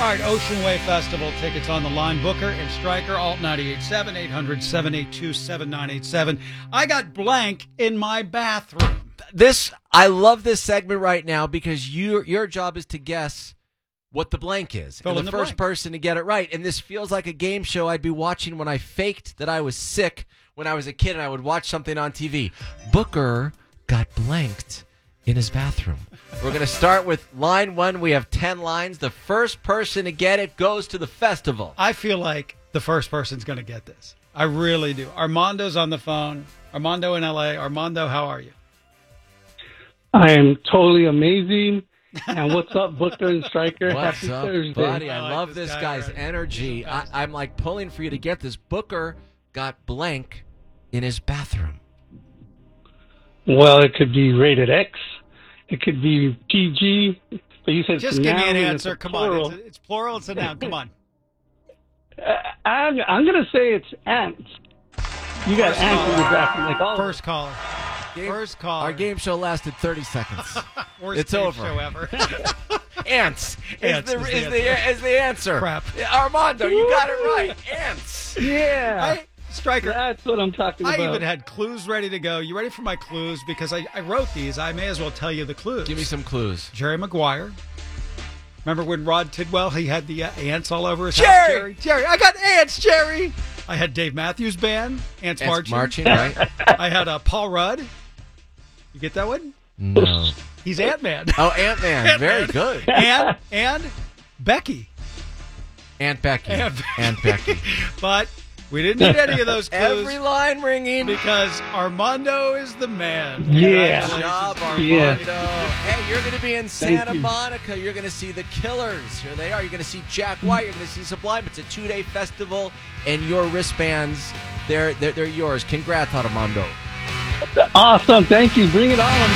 All right, Ocean Wave Festival tickets on the line. Booker and Stryker, Alt 98.7, 800-782-7987. I got blank in my bathroom. I love this segment right now because your job is to guess what the blank is. Fill and in the the first blank. person to get it right. And this feels like a game show I'd be watching when I faked that I was sick when I was a kid and I would watch something on TV. Booker got blanked in his bathroom. We're going to start with line 1. We have 10 lines. The first person to get it goes to the festival. I feel like the first person's going to get this. I really do. Armando's on the phone. Armando in L.A. Armando, how are you? I am totally amazing. And what's up, Booker and Stryker? What's Happy up, Thursday. buddy? I I like love this this guy guy's already. energy. I'm like pulling for you to get this. Booker got blank in his bathroom. Well, it could be rated X. It could be PG. But you said Just it's a give me an noun and it's answer. a Come plural. on. It's plural. It's a noun. Come on. I'm going to say it's ants. You got First ants in caller. your bathroom. Like, oh, First caller. First caller. Our game show lasted 30 seconds. Worst It's game over. show ever. Ants Ants is the answer. Crap. Armando, you got it right. Ants. yeah. Stryker, That's what I'm talking I about. even had clues ready to go. You ready for my clues? Because I wrote these. I may as well tell you the clues. Give me some clues. Jerry Maguire. Remember when Rod Tidwell, he had the ants all over his Jerry! house? Jerry, I got ants, Jerry! I had Dave Matthews Band, Ants Marching. Right? I had Paul Rudd. You get that one? No. He's Ant-Man. Oh, Ant-Man. Very Ant-Man. good. and Becky. Aunt Becky. Aunt Aunt Becky. But we didn't need any of those clues Every line ringing. because Armando is the man. Yeah. Good job, Armando. Yeah. Hey, you're going to be in Santa you. Monica. You're going to see the Killers. Here they are. You're going to see Jack White. You're going to see Sublime. It's a 2-day festival, and your wristbands, they're yours. Congrats, Armando. Awesome. Thank you. Bring it on.